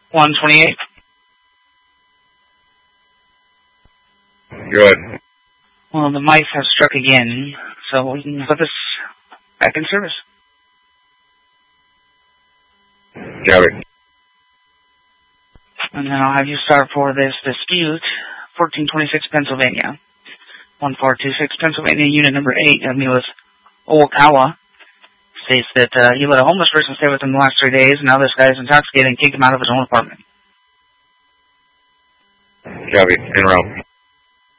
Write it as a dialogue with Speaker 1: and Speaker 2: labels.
Speaker 1: 128.
Speaker 2: Go ahead.
Speaker 1: Well, the mice have struck again, so we can put this back in service.
Speaker 2: Got it.
Speaker 1: And then I'll have you start for this dispute, 1426 Pennsylvania. 1426 Pennsylvania, unit number 8 of Milas Owakawa, states that he let a homeless person stay with him the last 3 days, and now this guy is intoxicated and kicked him out of his own apartment.
Speaker 2: Copy. En route.